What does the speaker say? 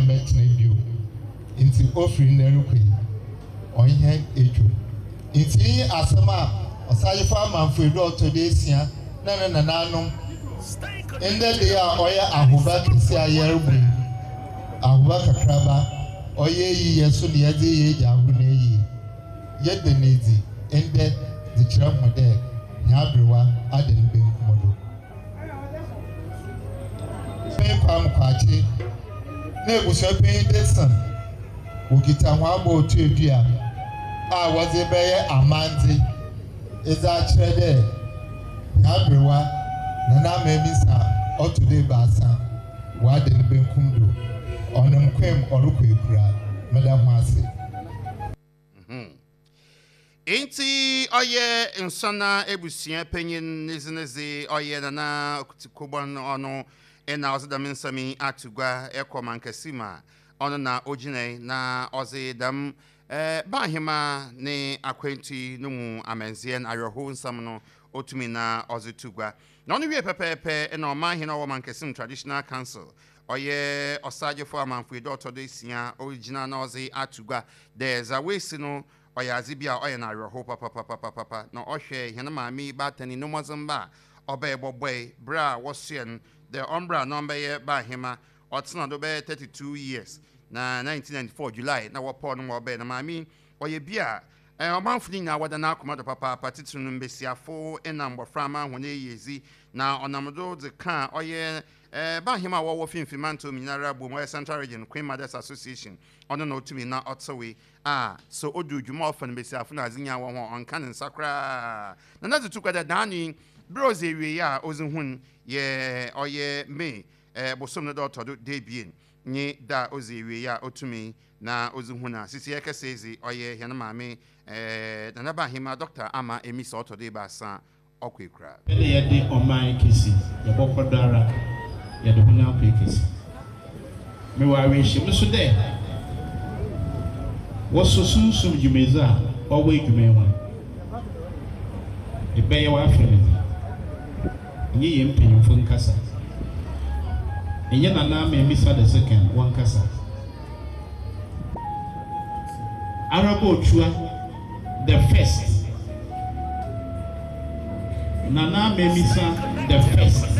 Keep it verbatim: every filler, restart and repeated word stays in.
metna bio inti ofri na rukwe onye ejo inti asama osaje fa manfo edo otodesia na na na nanom ende de a oya ahoba kisi ayerbu ahoba kakraba oye yi yeso ne yade ye jahu na yi yede nezi ende de kira mode nyabrewa aden be nkomodo me kwam kwache na ebusapen desan ukita hwabo otu edua a waze beye amanzi eza chrede nyabrewa na na memisa otude basa waden be nkumdo onam kwem orukwa madam Hase. Inti oye insana ebusia penyin nizinezi oye na na kubon ono ena ozida minsami atugwa ekoma nkasima ono na ojine na ozi dam eh bahima ne akwenti numu amenzien ayoho nsam no otumi na ozitugwa na ono wie pepepe ena omahina wo mankasim traditional council oye osaje fo amanfu do to de sia original na ozi atugwa there's a way sino oya azibia oya na roho papa papa papa na ohwe hena maami batani no mozamba obe boboy bra wasien the umbra number ye ba hima otsna do be thirty-two years na nineteen ninety-four July na wopo no obe na maami oye bia eh omanfuni na wada na akoma do papa patitu no mbesiafo ena mboframa hone yezi na onamdo de kan oye eh ba hima wo wo finfimanto minara bo mo Central Region Queen Mothers Association ono no tumi na otsowe ah so odu dwuma ofan besiafo na azinya wo ho onka nsakra na na tutu kwada dani bros ewie ya ozihun ye oye me eh bosom no do todo debien ni da ozewie ya otumi na ozihun na sisi ekesezi oye hena maame eh na ba hima Doctor Ama Emisa otode ba san okwekra ele yede oman kesi ye bokodara ye de hunya kwekesi me wa wishi musu de woso sunsum jumeza owe jumewa ebe ye wa afrene nyi ye mpanyimfo nkasa enye na na Emisa the second one kasa Arabo Ochua the first Nana Emisa the first